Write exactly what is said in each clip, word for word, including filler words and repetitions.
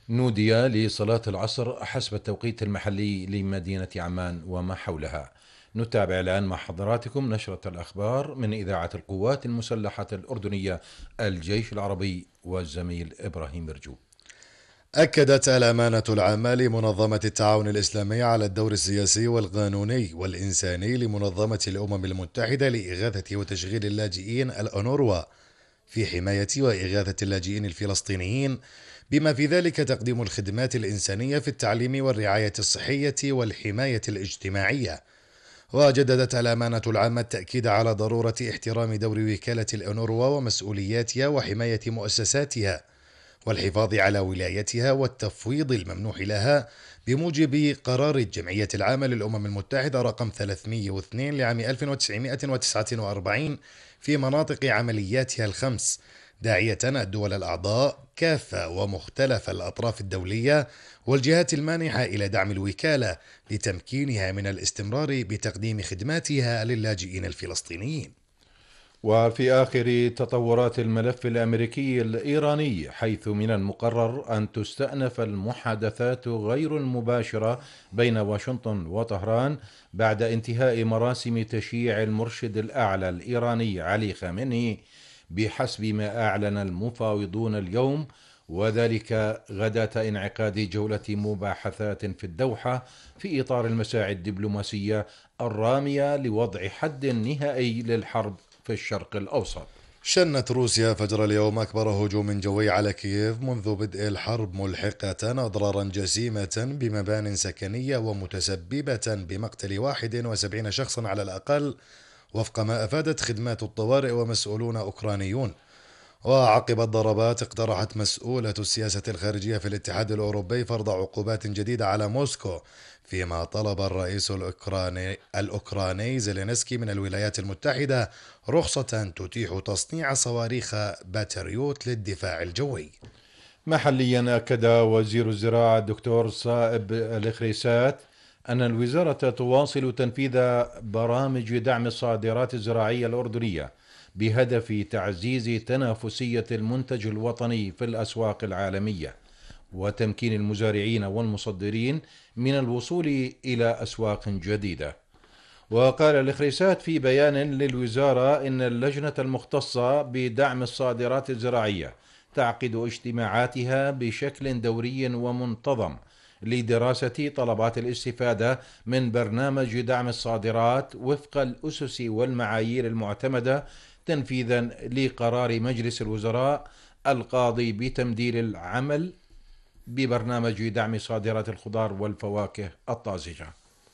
نودي لصلاة العصر حسب التوقيت المحلي لمدينة عمان وما حولها. نتابع الآن مع حضراتكم نشرة الأخبار من إذاعة القوات المسلحة الأردنية الجيش العربي والزميل إبراهيم برجو. أكدت الأمانة العامة لمنظمة التعاون الإسلامي على الدور السياسي والقانوني والإنساني لمنظمة الأمم المتحدة لإغاثة وتشغيل اللاجئين الأونروا في حماية وإغاثة اللاجئين الفلسطينيين، بما في ذلك تقديم الخدمات الإنسانية في التعليم والرعاية الصحية والحماية الاجتماعية. وجددت الأمانة العامة التأكيد على ضرورة احترام دور وكالة الأونروا ومسؤولياتها وحماية مؤسساتها والحفاظ على ولايتها والتفويض الممنوح لها بموجب قرار الجمعية العامة للأمم المتحدة رقم ثلاثمئة واثنين لعام ألف وتسعمئة وتسعة وأربعين في مناطق عملياتها الخمس، داعية الدول الأعضاء كافة ومختلف الأطراف الدولية والجهات المانحة إلى دعم الوكالة لتمكينها من الاستمرار بتقديم خدماتها للاجئين الفلسطينيين. وفي آخر تطورات الملف الأمريكي الإيراني، حيث من المقرر أن تستأنف المحادثات غير المباشرة بين واشنطن وطهران بعد انتهاء مراسم تشييع المرشد الأعلى الإيراني علي خامنئي بحسب ما أعلن المفاوضون اليوم، وذلك غداة انعقاد جولة مباحثات في الدوحة في إطار المساعي الدبلوماسية الرامية لوضع حد نهائي للحرب في الشرق الأوسط. شنت روسيا فجر اليوم أكبر هجوم جوي على كييف منذ بدء الحرب، ملحقة أضرارا جسيمة بمبان سكنية ومتسببة بمقتل واحد وسبعين شخصا على الأقل، وفق ما أفادت خدمات الطوارئ ومسؤولون أوكرانيون. وعقب الضربات اقترحت مسؤولة السياسة الخارجية في الاتحاد الأوروبي فرض عقوبات جديدة على موسكو، فيما طلب الرئيس الأوكراني, الأوكراني زيلينسكي من الولايات المتحدة رخصة تتيح تصنيع صواريخ باتريوت للدفاع الجوي. محليا أكد وزير الزراعة الدكتور صائب الخريسات أن الوزارة تواصل تنفيذ برامج دعم الصادرات الزراعية الأردنية بهدف تعزيز تنافسية المنتج الوطني في الأسواق العالمية، وتمكين المزارعين والمصدرين من الوصول إلى أسواق جديدة. وقال الخريسات في بيان للوزارة إن اللجنة المختصة بدعم الصادرات الزراعية تعقد اجتماعاتها بشكل دوري ومنتظم لدراسة طلبات الاستفادة من برنامج دعم الصادرات وفق الأسس والمعايير المعتمدة، تنفيذا لقرار مجلس الوزراء القاضي بتمديد العمل ببرنامج دعم صادرات الخضار والفواكه الطازجة.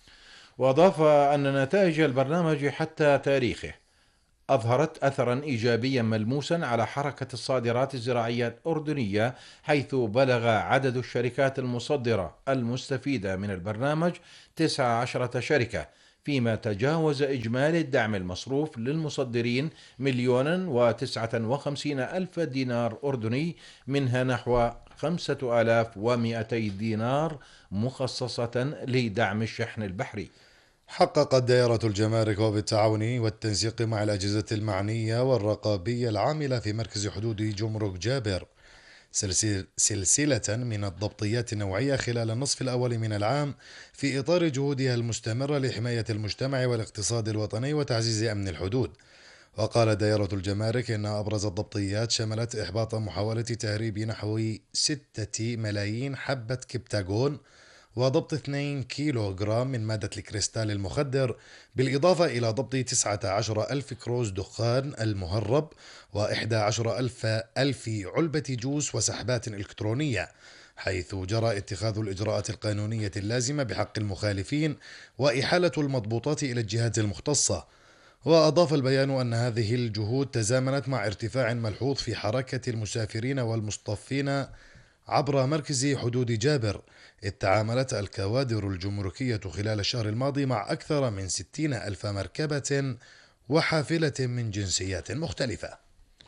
وأضاف أن نتائج البرنامج حتى تاريخه أظهرت أثرا إيجابيا ملموسا على حركة الصادرات الزراعية الأردنية، حيث بلغ عدد الشركات المصدرة المستفيدة من البرنامج تسعة عشر شركة، فيما تجاوز إجمالي الدعم المصروف للمصدرين مليون وتسعة وخمسين ألف دينار أردني، منها نحو خمسة آلاف ومئتي دينار مخصصة لدعم الشحن البحري. حققت دائرة الجمارك وبالتعاون والتنسيق مع الأجهزة المعنية والرقابية العاملة في مركز حدود جمرك جابر سلسل- سلسلة من الضبطيات النوعية خلال النصف الأول من العام، في إطار جهودها المستمرة لحماية المجتمع والاقتصاد الوطني وتعزيز أمن الحدود. وقال دائرة الجمارك إن أبرز الضبطيات شملت إحباط محاولة تهريب نحو ستة ملايين حبة كبتاغون، وضبط اثنين كيلو جرام من مادة الكريستال المخدر، بالإضافة إلى ضبط تسعة عشر ألف كروز دخان المهرب، وإحدى عشر ألف ألف علبة جوس وسحبات إلكترونية، حيث جرى اتخاذ الإجراءات القانونية اللازمة بحق المخالفين وإحالة المضبوطات إلى الجهات المختصة. وأضاف البيان أن هذه الجهود تزامنت مع ارتفاع ملحوظ في حركة المسافرين والمصطفين عبر مركز حدود جابر، إذ تعاملت الكوادر الجمركية خلال الشهر الماضي مع أكثر من ستين ألف مركبة وحافلة من جنسيات مختلفة.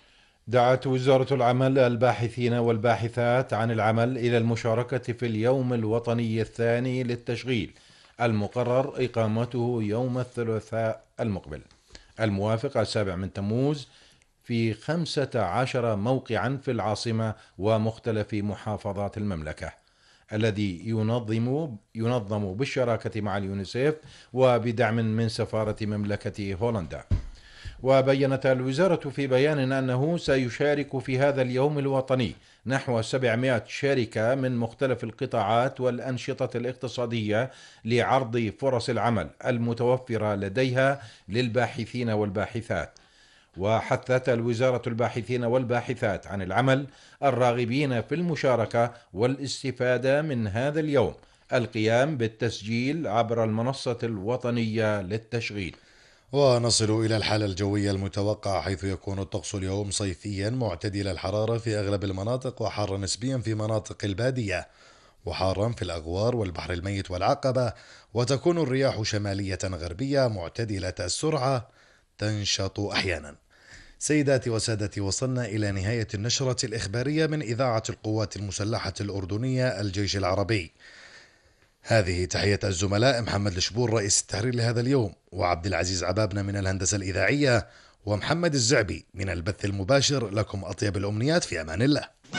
دعت وزارة العمل الباحثين والباحثات عن العمل إلى المشاركة في اليوم الوطني الثاني للتشغيل، المقرر إقامته يوم الثلاثاء المقبل الموافق السابع من تموز في خمسة عشر موقعا في العاصمة ومختلف محافظات المملكة، الذي ينظم ينظم بالشراكة مع اليونيسيف وبدعم من سفارة مملكة هولندا. وبينت الوزارة في بيان أنه سيشارك في هذا اليوم الوطني نحو سبعمائة شركة من مختلف القطاعات والأنشطة الاقتصادية لعرض فرص العمل المتوفرة لديها للباحثين والباحثات. وحثت الوزارة الباحثين والباحثات عن العمل الراغبين في المشاركة والاستفادة من هذا اليوم القيام بالتسجيل عبر المنصة الوطنية للتشغيل. ونصل إلى الحالة الجوية المتوقعة، حيث يكون الطقس اليوم صيفيا معتدل الحرارة في أغلب المناطق، وحارا نسبيا في مناطق البادية، وحارا في الأغوار والبحر الميت والعقبة. وتكون الرياح شمالية غربية معتدلة السرعة تنشط أحيانا. سيداتي وسادتي، وصلنا إلى نهاية النشرة الإخبارية من إذاعة القوات المسلحة الأردنية الجيش العربي. هذه تحية الزملاء محمد الشبور رئيس التحرير لهذا اليوم، وعبد العزيز عبابنا من الهندسة الإذاعية، ومحمد الزعبي من البث المباشر. لكم أطيب الأمنيات، في أمان الله.